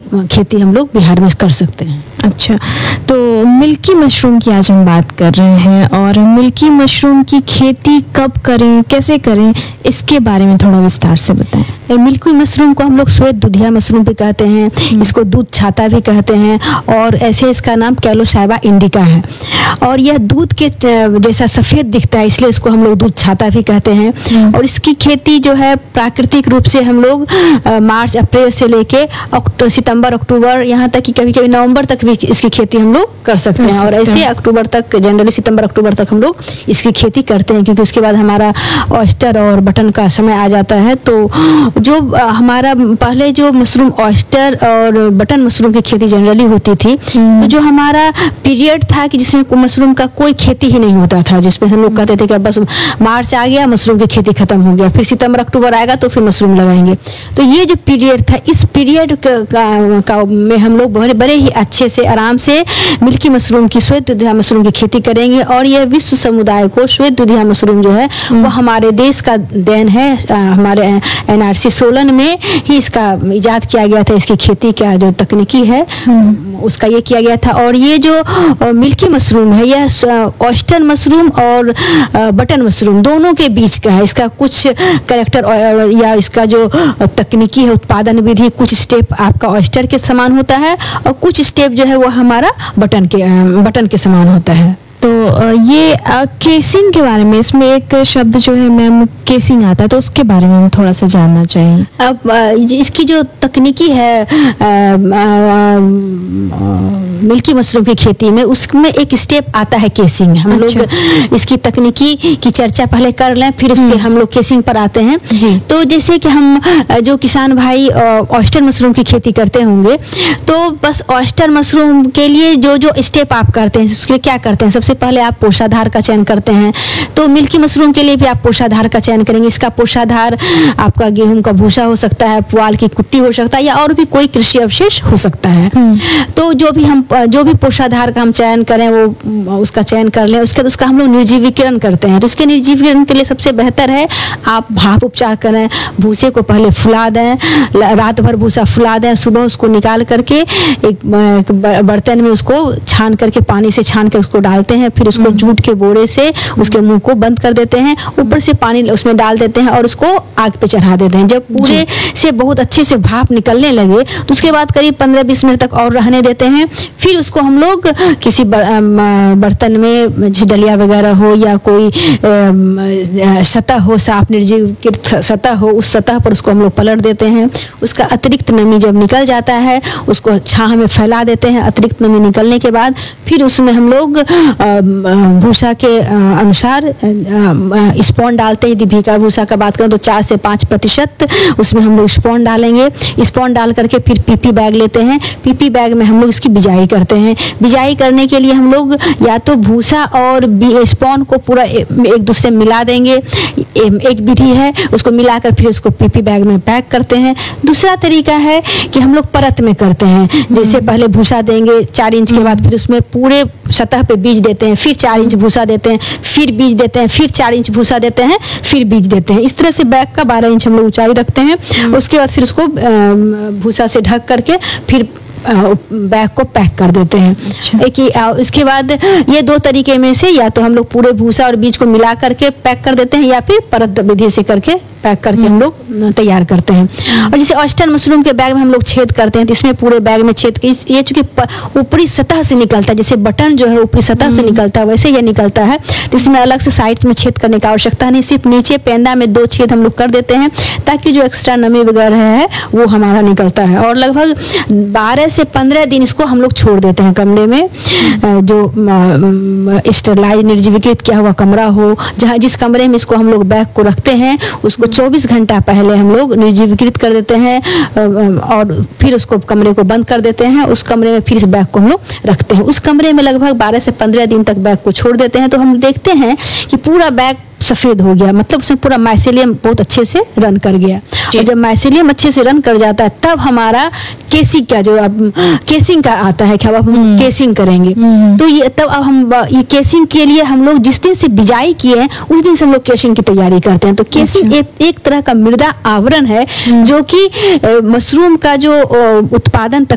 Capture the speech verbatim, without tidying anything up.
खेती हम लोग बिहार में कर सकते हैं। अच्छा, तो मिल्की मशरूम की आज हम बात कर रहे हैं और मिल्की मशरूम की खेती कब करें, कैसे करें, इसके बारे में थोड़ा विस्तार से बताएं। मिल्की मशरूम को हम लोग श्वेत दुधिया मशरूम भी कहते हैं, इसको दूध छाता भी कहते हैं और ऐसे इसका नाम कैलोसाइबा इंडिका है। और यह दूध के जैसा सफ़ेद दिखता है, इसलिए इसको हम लोग दूध छाता भी कहते हैं। और इसकी खेती जो है प्राकृतिक रूप से हम लोग मार्च अप्रैल से लेके सितंबर अक्टूबर, यहाँ तक कि कभी कभी नवंबर तक भी इसकी खेती हम लोग कर सकते हैं। और ऐसे अक्टूबर तक, जनरली सितंबर अक्टूबर तक हम लोग इसकी खेती करते हैं, क्योंकि उसके बाद हमारा ऑयस्टर और बटन का समय आ जाता है। तो जो हमारा पहले जो मशरूम ऑयस्टर और बटन मशरूम की खेती जनरली होती थी, तो जो हमारा पीरियड था कि जिसमें मशरूम का कोई खेती ही नहीं होता था, जिसमें हम लोग कहते थे कि बस मार्च आ गया मशरूम की खेती खत्म हो गया, फिर सितंबर अक्टूबर आएगा तो फिर मशरूम लगाएंगे। तो ये जो पीरियड था, इस पीरियड का, का, का में हम लोग बड़े बड़े ही अच्छे से आराम से मिल्की मशरूम की, श्वेत दुधिया मशरूम की खेती करेंगे। और यह विश्व समुदाय को श्वेत दुधिया मशरूम जो है वो हमारे देश का देन है। हमारे एन आर सी सोलन में ही इसका इजाद किया गया था। इसकी खेती का जो तकनीकी है उसका ये किया गया था। और ये जो मिल्की मशरूम है, यह ऑयस्टर मशरूम और बटन मशरूम दोनों के बीच का है। इसका कुछ कैरेक्टर या इसका जो तकनीकी है, उत्पादन विधि, कुछ स्टेप आपका ऑयस्टर के समान होता है और कुछ स्टेप जो है वो हमारा बटन के बटन के समान होता है। तो ये केसिंग के बारे में, इसमें एक शब्द जो है मैम केसिंग आता है, तो उसके बारे में हम थोड़ा सा जानना चाहिए। अब इसकी जो तकनीकी है आ, आ, मिल्की मशरूम की खेती में, उसमें एक स्टेप आता है केसिंग। हम अच्छा। लोग इसकी तकनीकी की चर्चा पहले कर लें, फिर उसके हम लोग केसिंग पर आते हैं। तो जैसे कि हम जो किसान भाई ऑयस्टर मशरूम की खेती करते होंगे, तो बस ऑयस्टर मशरूम के लिए जो जो स्टेप आप करते हैं उसके लिए क्या करते हैं, सबसे पहले आप पोषाधार का चयन करते हैं। तो मिल्की मशरूम के लिए भी आप पोषाधार का चयन करेंगे। इसका पोषाधार आपका गेहूं का भूसा हो सकता है, पुआल की कुट्टी हो सकता है, या और भी कोई कृषि अवशेष हो सकता है। तो जो भी हम जो भी पोषाधार का हम चयन करें वो उसका चयन कर लें। उसके बाद उसका हम लोग निर्जीवीकरण करते हैं। तो इसके निर्जीवीकरण के लिए सबसे बेहतर है आप भाप उपचार करें। भूसे को पहले फुला दें, रात भर भूसा फुला दें, सुबह उसको निकाल करके एक बर्तन में उसको छान करके, पानी से छान कर उसको डालते हैं। फिर उसको जूट के बोरे से उसके मुंह को बंद कर देते हैं, ऊपर से पानी उसमें डाल देते हैं और उसको आग पे चढ़ा देते हैं। जब पूरे से बहुत अच्छे से भाप निकलने लगे तो उसके बाद करीब पंद्रह बीस मिनट तक और रहने देते हैं। फिर उसको हम लोग किसी बर्तन में, डलिया वगैरह हो या कोई सतह हो, साफ निर्जीवित सतह हो, उस सतह पर उसको हम लोग पलट देते हैं। उसका अतिरिक्त नमी जब निकल जाता है उसको छाह में फैला देते हैं। अतिरिक्त नमी निकलने के बाद फिर उसमें हम लोग भूसा के अनुसार स्पॉन डालते हैं। यदि भीगा भूसा का बात करें तो चार से पाँच प्रतिशत उसमें हम लोग स्पॉन डालेंगे। स्पॉन डाल करके फिर पीपी बैग लेते हैं। पीपी बैग में हम लोग इसकी बिजाई करते हैं। बिजाई करने के लिए हम लोग या तो भूसा और स्पॉन को पूरा एक दूसरे में मिला देंगे, एक विधि है। उसको मिलाकर फिर उसको पीपी बैग में पैक करते हैं। दूसरा तरीका है कि हम लोग परत में करते हैं। जैसे पहले भूसा देंगे चार इंच के बाद, फिर उसमें पूरे सतह पे बीज देते हैं, फिर चार इंच भूसा देते हैं, फिर बीज देते हैं, फिर चार इंच भूसा देते हैं, फिर बीज देते हैं। इस तरह से बैग का बारह इंच हम लोग ऊंचाई रखते हैं। उसके बाद फिर उसको भूसा से ढक करके फिर बैग को पैक कर देते हैं। अच्छा। एक इसके बाद ये दो तरीके में से या तो हम लोग पूरे भूसा और बीज को मिला करके पैक कर देते हैं या फिर परत विधि से करके पैक करके हम लोग तैयार करते हैं। और जैसे ऑयस्टर मशरूम के बैग में हम लोग छेद करते हैं तो इसमें पूरे बैग में छेद के ये चूंकि ऊपरी सतह से निकलता है, जैसे बटन जो है ऊपरी सतह से निकलता है वैसे ये निकलता है, तो इसमें अलग से साइड में छेद करने की आवश्यकता नहीं। सिर्फ नीचे पेंदा में दो छेद हम लोग कर देते हैं ताकि जो एक्स्ट्रा नमी वगैरह है वो हमारा निकलता है। और लगभग बारह से पंद्रह दिन इसको हम लोग छोड़ देते हैं कमरे में, जो स्टेरलाइज निर्जीवीकृत किया हुआ कमरा हो, जहाँ जिस कमरे में इसको हम लोग बैग को रखते हैं उसको चौबीस घंटा पहले हम लोग निर्जीवीकृत कर देते हैं और फिर उसको कमरे को बंद कर देते हैं। उस कमरे में फिर इस बैग को हम लोग रखते हैं। उस कमरे में लगभग बारह से पंद्रह दिन तक बैग को छोड़ देते हैं तो हम देखते हैं कि पूरा बैग सफेद हो गया, मतलब उसमें पूरा माइसेलियम बहुत अच्छे से रन कर गया। और जब माइसेलियम अच्छे से रन कर जाता है तब हमारा केसिंग का जो अब केसिंग का आता है कि अब हम केसिंग करेंगे। तो ये तब अब हम ये केसिंग के लिए हम लोग जिस दिन से बिजाई किए हैं उस दिन से हम लोग केसिंग की तैयारी करते हैं। तो केसिंग एक, एक तरह का मृदा आवरण है जो कि मशरूम का जो उत्पादन